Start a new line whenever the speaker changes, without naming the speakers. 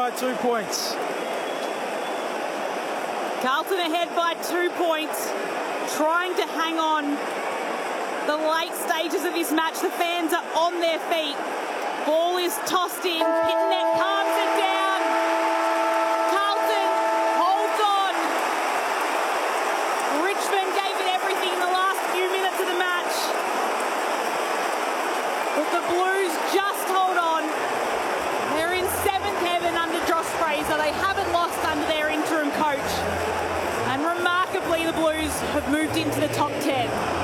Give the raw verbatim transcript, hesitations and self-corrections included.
by two points.
Carlton ahead by two points, trying to hang on. The late stages of this match, the fans are on their feet. Ball is tossed in, Pittonet palms it down. Carlton holds on. Richmond gave it everything in the last few minutes of the match. But the Blues just hold on. They're in seventh heaven under Josh Fraser. They haven't lost under their interim coach. And remarkably, the Blues have moved into the top ten.